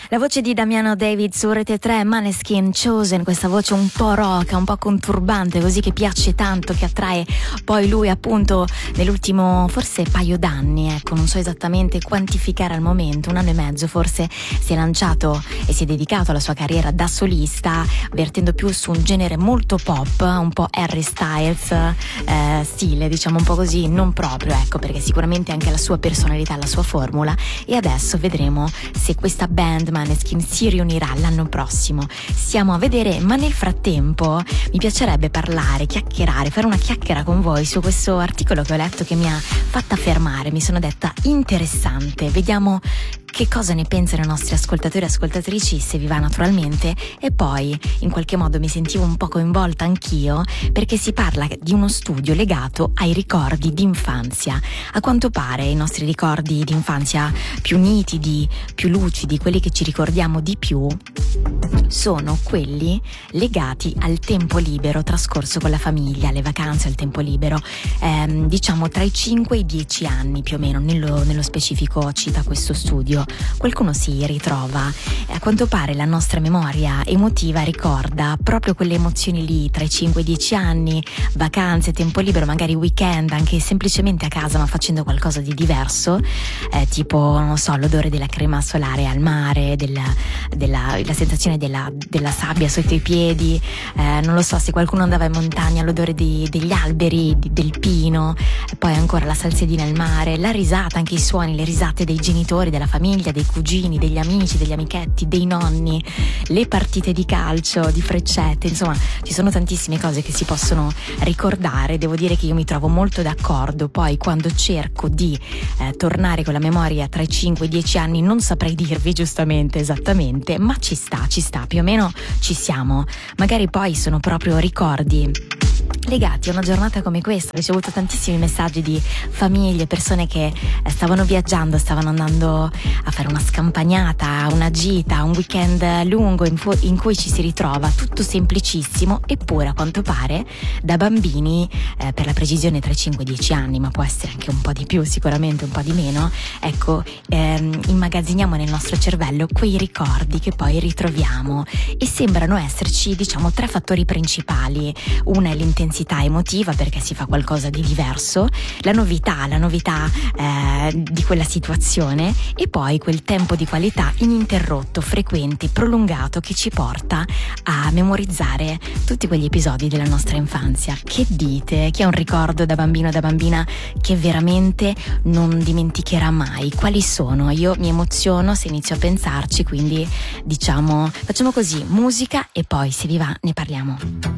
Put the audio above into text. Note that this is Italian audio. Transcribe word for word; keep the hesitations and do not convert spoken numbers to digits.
La voce di Damiano David su Rete tre, Maneskin, Chosen, questa voce un po' roca, un po' conturbante, così che piace tanto, che attrae poi lui appunto nell'ultimo forse paio d'anni, ecco, non so esattamente quantificare al momento, un anno e mezzo forse, si è lanciato e si è dedicato alla sua carriera da solista, vertendo più su un genere molto pop, un po' Harry Styles, eh, stile diciamo un po' così, non proprio, ecco, perché sicuramente anche la sua personalità, la sua formula, e adesso vedremo se questa band Maneskin si riunirà l'anno prossimo. Stiamo a vedere, ma nel frattempo mi piacerebbe parlare, chiacchierare, fare una chiacchiera con voi su questo articolo che ho letto che mi ha fatta fermare, mi sono detta interessante, vediamo che cosa ne pensano i nostri ascoltatori e ascoltatrici, se vi va naturalmente, e poi in qualche modo mi sentivo un po' coinvolta anch'io perché si parla di uno studio legato ai ricordi d'infanzia. A quanto pare i nostri ricordi d'infanzia più nitidi, più lucidi, quelli che ci ricordiamo di più, sono quelli legati al tempo libero trascorso con la famiglia, alle vacanze, al tempo libero, ehm, diciamo tra i cinque e i dieci anni più o meno, nello, nello specifico cita questo studio. Qualcuno si ritrova, e a quanto pare la nostra memoria emotiva ricorda proprio quelle emozioni lì tra i cinque e i dieci anni, vacanze, tempo libero, magari weekend, anche semplicemente a casa ma facendo qualcosa di diverso, eh, tipo non so, l'odore della crema solare al mare, della, della la sensazione della, della sabbia sotto i piedi, eh, non lo so, se qualcuno andava in montagna, l'odore di, degli alberi, di, del pino, e poi ancora la salsedina al mare, la risata, anche i suoni, le risate dei genitori, della famiglia, dei cugini, degli amici, degli amichetti, dei nonni, le partite di calcio, di freccette, insomma ci sono tantissime cose che si possono ricordare. Devo dire che io mi trovo molto d'accordo, poi quando cerco di eh, tornare con la memoria tra i cinque e i dieci anni non saprei dirvi giustamente esattamente, ma ci sta, ci sta, più o meno ci siamo. Magari poi sono proprio ricordi legati a una giornata come questa. Ho ricevuto tantissimi messaggi di famiglie, persone che stavano viaggiando, stavano andando a fare una scampagnata, una gita, un weekend lungo in, fu- in cui ci si ritrova, tutto semplicissimo, eppure a quanto pare da bambini, eh, per la precisione tra i cinque e i dieci anni, ma può essere anche un po' di più, sicuramente un po' di meno, ecco, ehm, immagazziniamo nel nostro cervello quei ricordi che poi ritroviamo, e sembrano esserci, diciamo, tre fattori principali. Una è l'intensità emotiva, perché si fa qualcosa di diverso, la novità, la novità eh, di quella situazione, e poi quel tempo di qualità ininterrotto, frequente, prolungato, che ci porta a memorizzare tutti quegli episodi della nostra infanzia. Che dite? Chi ha un ricordo da bambino o da bambina che veramente non dimenticherà mai? Quali sono? Io mi emoziono se inizio a pensarci, quindi diciamo facciamo così, musica e poi se vi va ne parliamo.